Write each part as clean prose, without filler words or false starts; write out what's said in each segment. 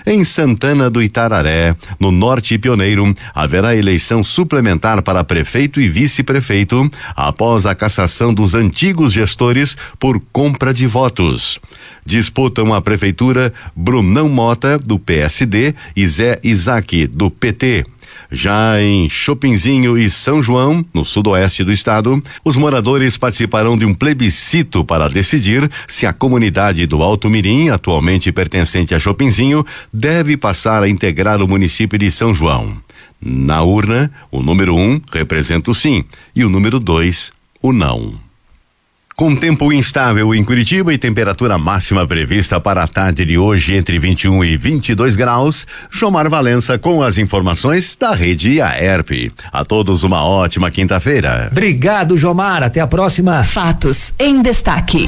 Em Santana do Itararé, no Norte Pioneiro, haverá eleição suplementar para prefeito e vice-prefeito após a cassação dos antigos gestores por compra de votos. Disputam a prefeitura Brunão Mota, do PSD, e Zé Isaac, do PT. Já em Chopinzinho e São João, no sudoeste do estado, os moradores participarão de um plebiscito para decidir se a comunidade do Alto Mirim, atualmente pertencente a Chopinzinho, deve passar a integrar o município de São João. Na urna, o número 1 representa o sim e o número 2 o não. Com tempo instável em Curitiba e temperatura máxima prevista para a tarde de hoje entre 21 e 22 graus, Jomar Valença com as informações da Rede AERP. A todos uma ótima quinta-feira. Obrigado, Jomar. Até a próxima. Fatos em destaque.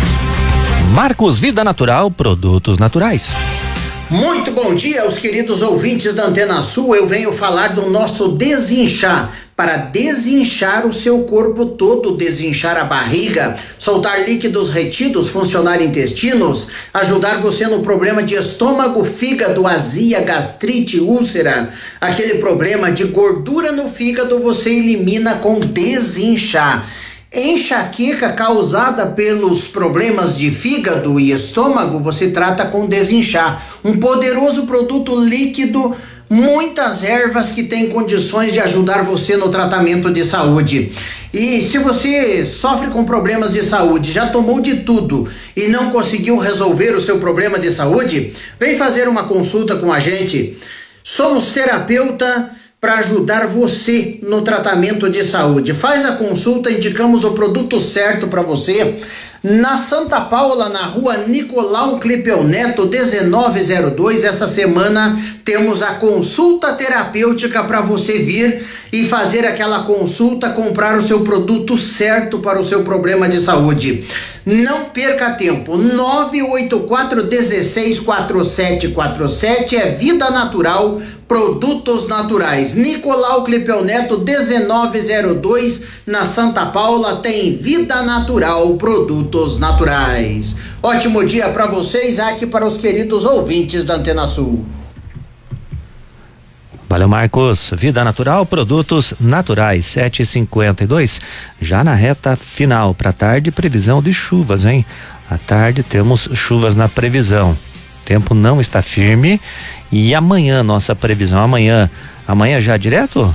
Marcos Vida Natural, produtos naturais. Muito bom dia aos queridos ouvintes da Antena Sul. Eu venho falar do nosso desinchar. Para desinchar o seu corpo todo, desinchar a barriga, soltar líquidos retidos, funcionar intestinos, ajudar você no problema de estômago, fígado, azia, gastrite, úlcera, aquele problema de gordura no fígado, você elimina com desinchar. Enxaqueca causada pelos problemas de fígado e estômago, você trata com desinchar. Um poderoso produto líquido, muitas ervas que têm condições de ajudar você no tratamento de saúde. E se você sofre com problemas de saúde, já tomou de tudo e não conseguiu resolver o seu problema de saúde, vem fazer uma consulta com a gente. Somos terapeuta para ajudar você no tratamento de saúde. Faz a consulta, indicamos o produto certo para você. Na Santa Paula, na rua Nicolau Clipeu Neto, 1902, essa semana temos a consulta terapêutica para você vir e fazer aquela consulta, comprar o seu produto certo para o seu problema de saúde. Não perca tempo, 984-164747 é Vida Natural, produtos naturais. Nicolau Clipeu Neto, 1902, na Santa Paula, tem Vida Natural, produtos naturais. Ótimo dia para vocês, aqui para os queridos ouvintes da Antena Sul. Valeu, Marcos. Vida Natural, produtos naturais, 7h52. Já na reta final para tarde, previsão de chuvas, hein? À tarde temos chuvas na previsão. O tempo não está firme. E amanhã, nossa previsão, amanhã já direto?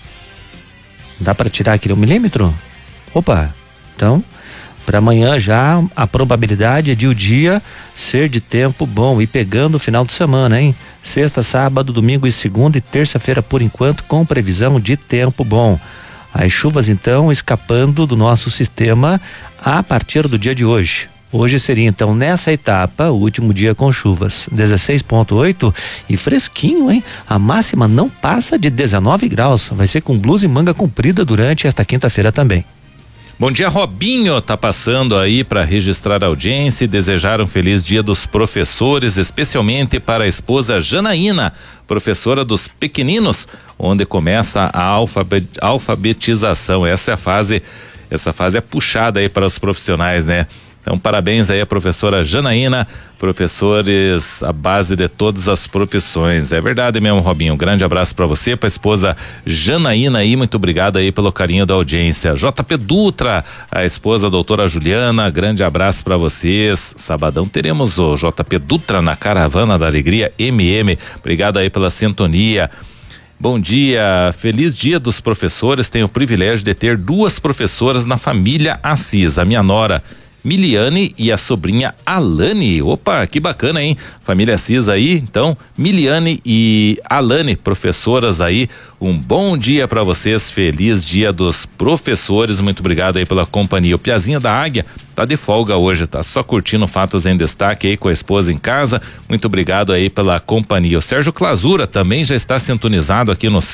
Dá para tirar aquele 1 milímetro? Opa, então, para amanhã já a probabilidade é de o dia ser de tempo bom e pegando o final de semana, hein? Sexta, sábado, domingo e segunda e terça-feira, por enquanto, com previsão de tempo bom. As chuvas, então, escapando do nosso sistema a partir do dia de hoje. Hoje seria, então, nessa etapa, o último dia com chuvas. 16,8 e fresquinho, hein? A máxima não passa de 19 graus. Vai ser com blusa e manga comprida durante esta quinta-feira também. Bom dia, Robinho, tá passando aí para registrar a audiência e desejar um feliz dia dos professores, especialmente para a esposa Janaína, professora dos pequeninos, onde começa a alfabetização. Essa fase é puxada aí para os profissionais, né? Então, parabéns aí à professora Janaína, professores à base de todas as profissões. É verdade mesmo, Robinho. Um grande abraço para você, para a esposa Janaína aí, muito obrigado aí pelo carinho da audiência. JP Dutra, a esposa doutora Juliana, grande abraço para vocês. Sabadão teremos o JP Dutra na Caravana da Alegria MM. Obrigado aí pela sintonia. Bom dia, feliz dia dos professores. Tenho o privilégio de ter 2 professoras na família Assis, a minha nora Miliane e a sobrinha Alane. Opa, que bacana, hein? Família Assis aí, então, Miliane e Alane, professoras aí, um bom dia para vocês, feliz dia dos professores, muito obrigado aí pela companhia. O Piazinho da Águia tá de folga hoje, tá só curtindo Fatos em Destaque aí com a esposa em casa, muito obrigado aí pela companhia. O Sérgio Clasura também já está sintonizado aqui no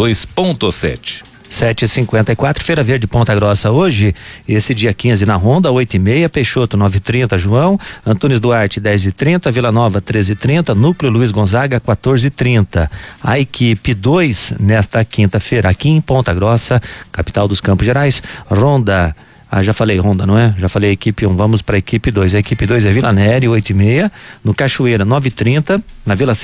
102.7. 7h54, Feira Verde Ponta Grossa hoje, esse dia 15 na Honda, 8h30, Peixoto 9h30, João, Antunes Duarte 10h30, Vila Nova 13h30, Núcleo Luiz Gonzaga 14h30. A equipe 2 nesta quinta-feira aqui em Ponta Grossa, capital dos Campos Gerais, Ronda. Já falei Honda, não é? Já falei equipe 1, vamos para a equipe 2. A equipe 2 é Vila Nério, 8h30, no Cachoeira 9h30, na Vila